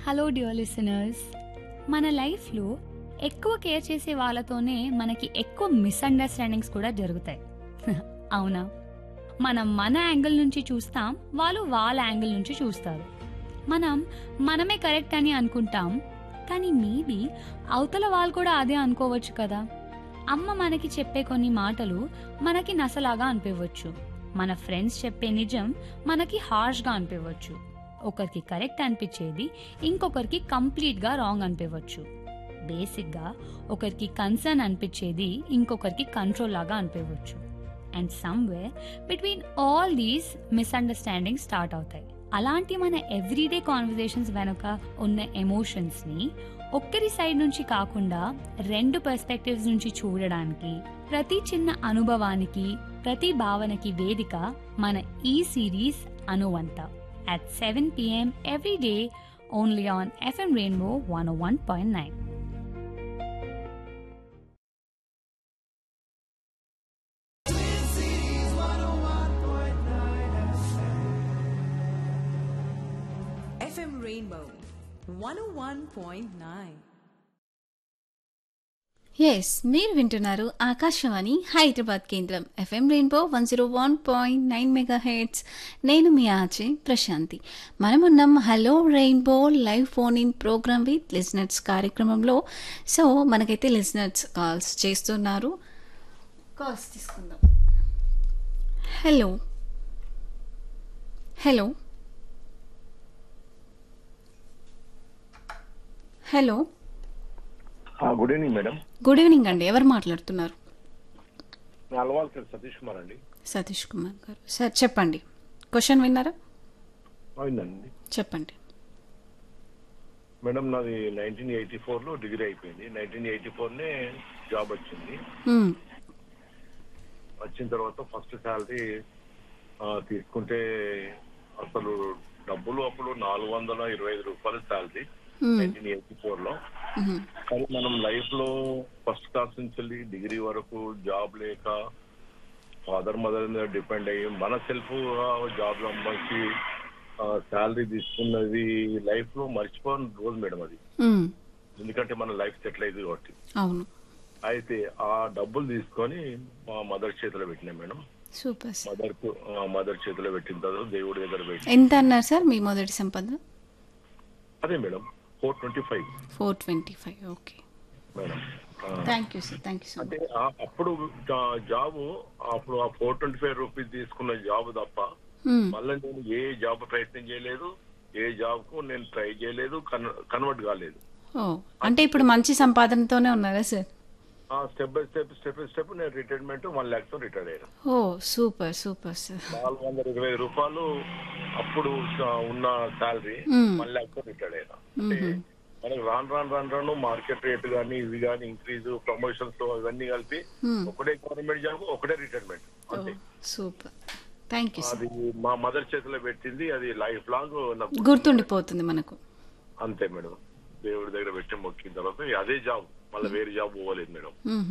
Hello dear listeners, మన లైఫ్లో ఎక్కువ కేర్ చేసే వాళ్ళతోనే మనకి ఎక్కువ మిస్అండర్స్టాండింగ్స్ కూడా జరుగుతాయి. అవునా? మనం మన యాంగిల్ నుంచి చూస్తాం, వాళ్ళు వాళ్ళ యాంగిల్ నుంచి చూస్తారు. మనం మనమే కరెక్ట్ అని అనుకుంటాం, కానీ మేబీ అవతల వాళ్ళు కూడా అదే అనుకోవచ్చు కదా. అమ్మ మనకి చెప్పే కొన్ని మాటలు మనకి నసలాగా అనిపించవచ్చు. మన ఫ్రెండ్స్ చెప్పే నిజం మనకి హార్ష్గా అనిపించవచ్చు. ఒకరికి కరెక్ట్ అనిపించేది ఇంకొకరికి కంప్లీట్గా రాంగ్ అనిపించవచ్చు. బేసిక్గా ఒకరికి కన్సర్న్ అనిపించేది ఇంకొకరికి కంట్రోల్ లాగా అనిపించవచ్చు. And somewhere between all these misunderstanding start అవుతాయి. అలాంటి మన ఎవ్రీడే కాన్వర్జేషన్స్ వెనుక ఉన్న ఎమోషన్స్ని ఒక్కరి సైడ్ నుంచి కాకుండా రెండు పర్స్పెక్టివ్స్ నుంచి చూడడానికి, ప్రతి చిన్న అనుభవానికి, ప్రతి భావనకి వేదిక మన ఈ series అనువంత at 7 p.m. every day only on FM Rainbow 101.9. FM Rainbow 101.9. Yes, మీరు వింటున్నారు ఆకాశవాణి హైదరాబాద్ కేంద్రం FM రెయిన్బో 101.9 మెగాహెర్ట్జ్. నేను మీ ఆచే ప్రశాంతి. మనమున్నాం hello rainbow live phone in programme with listeners కార్యక్రమంలో. సో మనకైతే లిజనర్స్ కాల్స్ చేస్తున్నారు. కాల్స్ తీసుకుందాం. Hello hello hello good evening madam. Good evening అండి. ఎవరు మాట్లాడుతున్నారు? అల్వాల్ సార్ సతీష్ కుమార్ అండి. సతీష్ కుమార్ గారు. సార్ చెప్పండి, క్వశ్చన్ విన్నారా? అవునండి చెప్పండి. మేడం నాది 1984లో డిగ్రీ అయిపోయింది. 1984నే జాబ్ వచ్చింది. మ్మ్. వచ్చిన తర్వాత ఫస్ట్ శాలరీ తీసుకుంటే అసలు డబ్బులు అప్పుడు 425 రూపాయలు శాలరీ 1984లో. కానీ మనం లైఫ్ లో ఫస్ట్ క్లాస్ నుంచి వెళ్ళి డిగ్రీ వరకు జాబ్ లేక ఫాదర్ మదర్ మీద డిపెండ్ అయ్యి మన సెల్ఫ్ జాబ్ సంబంధించి శాలరీ తీసుకున్నది లైఫ్ లో మర్చిపోని రోజు మేడం అది. మ్మ్. ఎందుకంటే మన లైఫ్ సెటిల్ అయింది కాబట్టి. అవును. అయితే ఆ డబ్బులు తీసుకొని మా మదర్ చేతిలో పెట్టినా మేడం. Super sir. మదర్ చేతిలో పెట్టిన తర్వాత దేవుడి దగ్గర పెట్టి ఎంత అన్నారు సార్ మీ మొదటి సంపాదన? అదే madam 425 425. Okay madam. Thank you sir, thank you so అంటే మచ్. అప్పుడు జాబ్ అప్పుడు ఆ 425 రూపీస్ తీసుకున్న జాబ్ తప్ప మళ్ళీ నేను ఏ జాబ్ ప్రయత్నం చేయలేదు, ఏ జాబ్ కు నేను ట్రై చేయలేదు, కన్వర్ట్ కాలేదు. ఓ, అంటే ఇప్పుడు మంచి సంపాదనతోనే ఉన్నారా సార్? స్టెప్ బై స్టెప్ నేను రిటైర్మెంట్ 1 lakhs తో రిటైర్ అయ్యాను. ఓ సూపర్ సూపర్ సార్. 425 రూపాయలు అప్పుడు ఉన్న శాలరీ 1 lakh తో రిటైర్ అయ్యాను. అంటే మనకు రాను మార్కెట్ రేట్ గానీ ఇవి గానీ ఇంక్రీజ్, ప్రమోషన్స్ ఇవన్నీ కలిపి ఒకటే గవర్నమెంట్ జాబ్, ఒకటే రిటైర్మెంట్ అంతే. Super, thank you sir. అది మా మదర్ చేతిలో పెట్టింది, అది లైఫ్ లాంగ్ గుర్తుండిపోతుంది మనకు. అంతే మేడం. దేవుడి దగ్గర పెట్టి మొక్కిన తర్వాత అదే జాబ్, మళ్ళీ వేరే job పోవలేదు madam.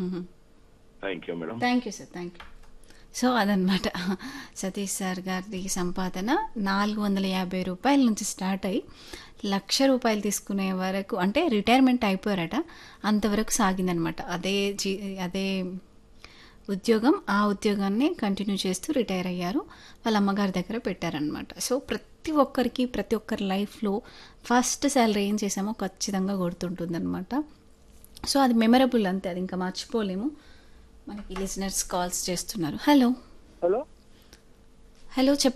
Thank you madam. Thank you sir, thank you. So అదనమాట సతీష్ సార్ గారి సంపాదన 450 రూపాయల నుంచి స్టార్ట్ అయ్యి 1,00,000 రూపాయలు తీసుకునే వరకు, అంటే రిటైర్మెంట్ అయిపోయారట, అంతవరకు సాగిందనమాట. అదే ఉద్యోగం, ఆ ఉద్యోగాన్ని కంటిన్యూ చేస్తూ రిటైర్ అయ్యారు. వాళ్ళ అమ్మగారి దగ్గర పెట్టారనమాట. సో ప్రతి ఒక్కరి లైఫ్లో ఫస్ట్ శాలరీ ఏం చేసామో ఖచ్చితంగా గుర్తుంటుందన్నమాట. సో అది మెమరబుల్ అంతే, అది ఇంకా మర్చిపోలేము. మనకి లిజనర్స్ కాల్స్ చేస్తున్నారు. హలో హలో హలో చెప్పండి.